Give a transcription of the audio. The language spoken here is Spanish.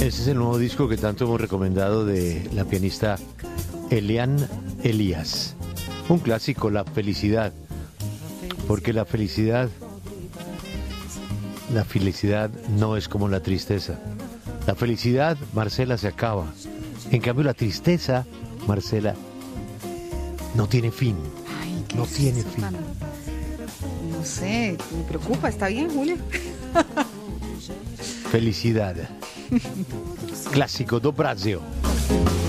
Ese es el nuevo disco que tanto hemos recomendado de la pianista Eliane Elias. Un clásico, La Felicidad. Porque la felicidad no es como la tristeza. La felicidad, Marcela, se acaba. En cambio, la tristeza, Marcela, no tiene fin. Ay, no tiene fin. No sé, me preocupa. ¿Está bien, Julio? Felicidad. Clásico do Brasil.